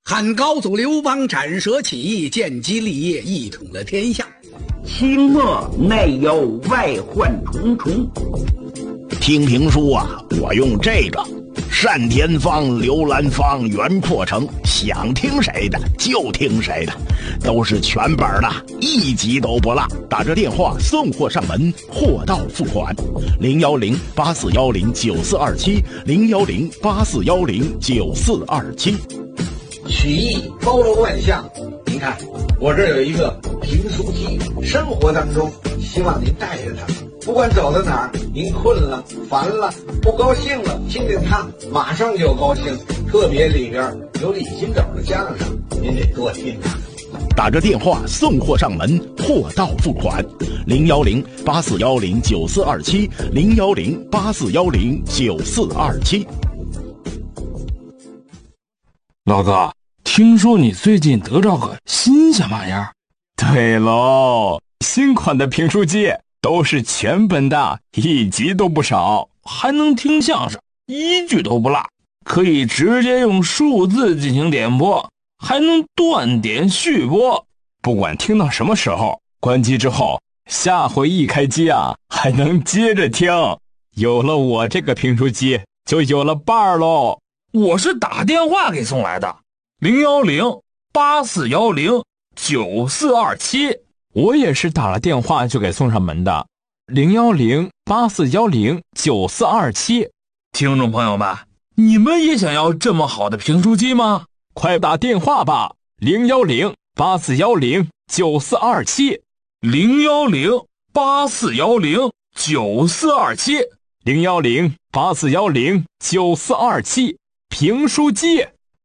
汉高祖刘邦斩蛇起义，建基立业，一统了天下。 清末内忧外患重重。 听评书啊，我用这个单田芳、刘兰芳、袁阔成，想听谁的就听谁的，都是全本的，一集都不落。打着电话送货上门，货到付款。010-8410-9427，010-8410-9427。 曲艺包罗万象，您看我这有一个评书机，生活当中希望您带着它，不管走到哪儿，您困了、烦了、不高兴了，听听它，马上就高兴。特别里边有李金斗的相声，您得多听啊。 打着电话送货上门，货到付款。010-8410-9427，010-8410-9427。 老哥，听说你最近得着个新鲜玩意儿？ 对喽，新款的评书机都是全本的，一集都不少， 还能听相声，一句都不落，可以直接用数字进行点播，还能断点续播。 不管听到什么时候，关机之后，下回一开机啊，还能接着听。有了我这个评书机，就有了伴儿喽。 我是打电话给送来的，010-8410-9427。 我也是打了电话就给送上门的，010-8410-9427。 听众朋友们，你们也想要这么好的评书机吗？ 快打电话吧，010-8410-9427， 010-8410-9427， 010-8410-9427。评书机。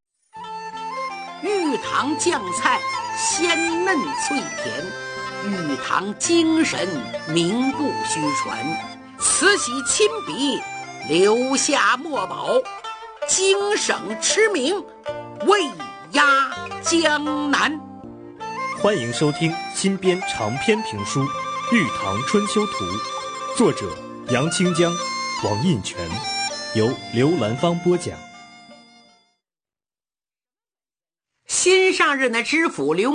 玉堂酱菜鲜嫩脆甜，玉堂精神名不虚传，慈禧亲笔留下墨宝，京省驰名，威压江南。 欢迎收听新编长篇评书《玉堂春秋图》，作者杨清江、王印全，由刘兰芳播讲。 新上任的知府刘